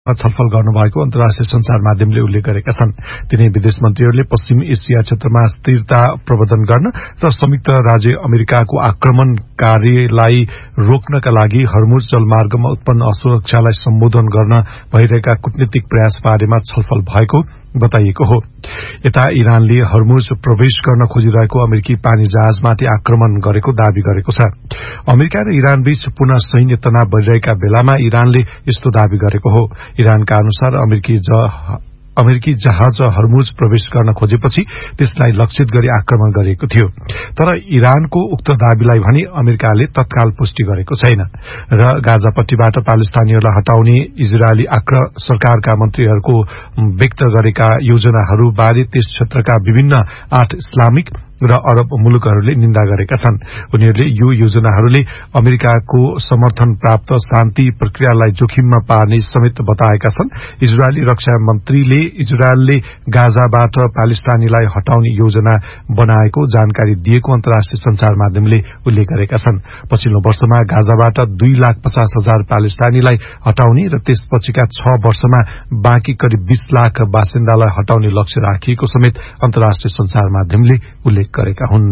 छलफल गर्नुभएको अन्तर्राष्ट्रिय सञ्चार माध्यमले उल्लेख गरेका छन्। तिनै विदेश मन्त्रीहरूले पश्चिम एसिया क्षेत्रमा स्थिरता प्रवर्धन गर्न र संयुक्त राज्य अमेरिकाको आक्रमणकारीलाई रोक्नका लागि हर्मुज जलमार्गमा उत्पन्न असुरक्षालाई सम्बोधन गर्न भइरहेका कूटनीतिक प्रयास बारेमा छलफल भएको बताइएको हो। यता इरानले हर्मुज प्रवेश गर्न खोजिरहेको अमेरिकी पानी जहाजमाथि आक्रमण गरेको दावी गरेको छ। अमेरिका र इरान बीच पुनः सैन्य तनाव बढ़िरहेका बेलामा इरानले यस्तो दावी गरेको हो। इरानका अनुसार अमेरिकी जहाज हर्मुज प्रवेश गर्न खोजेपछि त्यसलाई लक्षित गरी आक्रमण गरिएको थियो। तर इरानको उक्त दावीलाई भने अमेरिकाले तत्काल पुष्टि गरेको छैन र गाजापट्टीबाट पालेस्तानीहरूलाई हटाउने इजरायली सरकारका मन्त्रीहरूको व्यक्त गरेका योजनाहरूबारे त्यस क्षेत्रका विभिन्न 8 इस्लामिक र अरब मुलुकहरूले निन्दा गरेका छन्। उनीहरूले यो योजनाहरूले अमेरिकाको समर्थन प्राप्त शान्ति प्रक्रियालाई जोखिममा पार्ने समेत बताएका छन्। इजरायली रक्षा मन्त्रीले इजरायलले गाजाबाट पालेस्तानीलाई हटाउने योजना बनाएको जानकारी दिएको अन्तर्राष्ट्रिय सञ्चार माध्यमले उल्लेख गरेका छन्। पछिल्लो वर्षमा गाजाबाट 2,50,000 पालेस्तानीलाई हटाउने र त्यसपछिका 6 वर्षमा बाँकी करिब 20 लाख बासिन्दालाई हटाउने लक्ष्य राखिएको समेत अन्तर्राष्ट्रिय सञ्चार माध्यमले उल्लेख गरेका हुन्।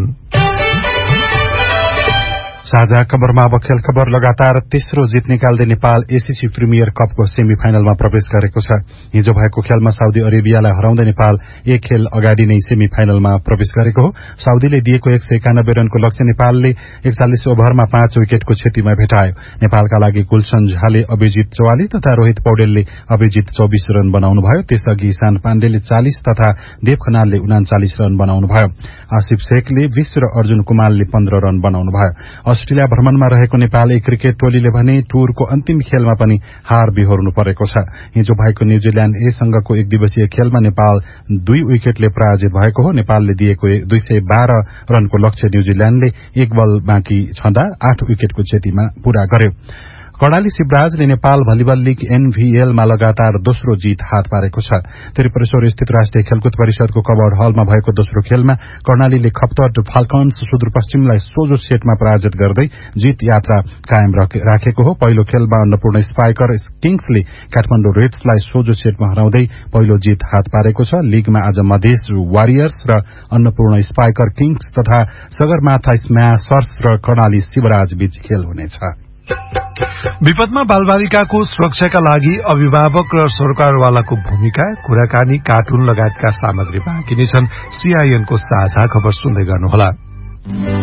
साझा खबरमा अब खेल खबर। लगातार तेस्रो जित निकाल्दै नेपाल एसीसी प्रिमियर कपको सेमी फाइनलमा प्रवेश गरेको छ। हिजो भएको खेलमा साउदी अरेबियालाई हराउँदै नेपाल एक खेल अगाडि नै सेमी फाइनलमा प्रवेश गरेको हो। साउदीले दिएको 191 रनको लक्ष्य नेपालले 41 ओभरमा 5 विकेटको क्षतिमा भेटायो। नेपालका लागि गुलशन झाले अभिजित 44 तथा रोहित पौडेलले अभिजित 24 रन बनाउनुभयो। त्यसअघि ईशान पाण्डेले 40 तथा देव खनालले 39 रन बनाउनुभयो। आसिफ शेखले 20 र अर्जुन कुमारले 15 रन बनाउनुभयो। अस्ट्रेलिया भ्रमणमा रहेको नेपाली क्रिकेट टोलीले भने टुरको अन्तिम खेलमा पनि हार बिहोर्नु परेको छ। हिजो भएको न्यूजील्याण्ड ए सँगको एक दिवसीय खेलमा नेपाल 2 विकेटले पराजित भएको हो। नेपालले दिएको 212 रनको लक्ष्य न्यूजील्याण्डले 1 बल बाँकी छँदा 8 विकेटको क्षतिमा पूरा गर्यो। कर्णाली शिवराजले नेपाल भलिबल लीग एनभीएलमा लगातार दोस्रो जित हात पारेको छ। त्रिपुरेश्वर स्थित राष्ट्रिय खेलकुद परिषदको कवर्ड हलमा भएको दोस्रो खेलमा कर्णालीले खप्तड फाल्कन्स सुदूरपश्चिमलाई सोझो सेटमा पराजित गर्दै जित यात्रा कायम राखेको हो। पहिलो खेलमा अन्नपूर्ण स्पाइकर किङ्सले काठमाडौँ रेड्सलाई सोझो सेटमा हराउँदै पहिलो जित हात पारेको छ। लीगमा आज मधेस वारियर्स र अन्नपूर्ण स्पाइकर किङ्स तथा सगरमाथा स्म्याशर्स र कर्णाली शिवराज बीच खेल हुनेछ। विपदमा बालबालिकाको सुरक्षाका लागि अभिभावक र सरकारवालाको भूमिका, कुराकानी, कार्टुन लगायतका सामग्री बाँकी नै छन्। सीआईएनको साझा खबर सुन्दै गर्नुहोला।